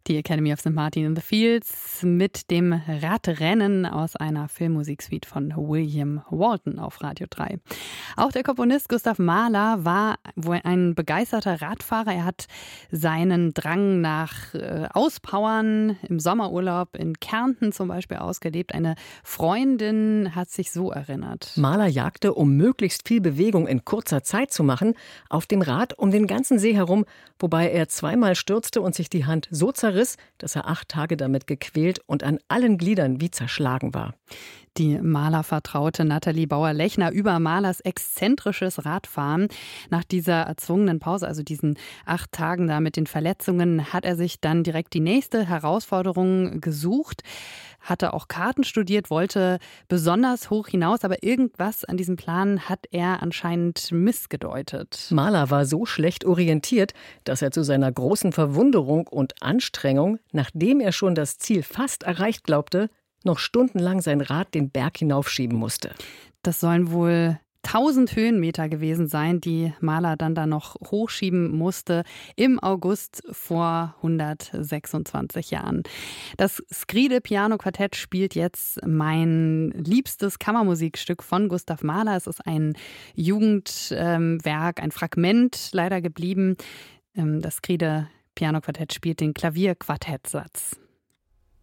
Die Academy of St. Martin in the Fields mit dem Radrennen aus einer Filmmusiksuite von William Walton auf Radio 3. Auch der Komponist Gustav Mahler war wohl ein begeisterter Radfahrer. Er hat seinen Drang nach Auspowern im Sommerurlaub in Kärnten zum Beispiel ausgelebt. Eine Freundin hat sich so erinnert. Mahler jagte, um möglichst viel Bewegung in kurzer Zeit zu machen, auf dem Rad um den ganzen See herum, wobei er zweimal stürzte und sich die Hand so zerriss, dass er 8 Tage damit gequält und an allen Gliedern wie zerschlagen war. Die Mahler-Vertraute Nathalie Bauer-Lechner über Mahlers exzentrisches Radfahren. Nach dieser erzwungenen Pause, also diesen 8 Tagen da mit den Verletzungen, hat er sich dann direkt die nächste Herausforderung gesucht. Hatte auch Karten studiert, wollte besonders hoch hinaus, aber irgendwas an diesem Plan hat er anscheinend missgedeutet. Mahler war so schlecht orientiert, dass er zu seiner großen Verwunderung und Anstrengung, nachdem er schon das Ziel fast erreicht glaubte, noch stundenlang sein Rad den Berg hinaufschieben musste. Das sollen wohl 1000 Höhenmeter gewesen sein, die Mahler dann da noch hochschieben musste im August vor 126 Jahren. Das Skride Piano Quartett spielt jetzt mein liebstes Kammermusikstück von Gustav Mahler. Es ist ein Jugendwerk, ein Fragment leider geblieben. Das Skride Piano Quartett spielt den Klavierquartettsatz.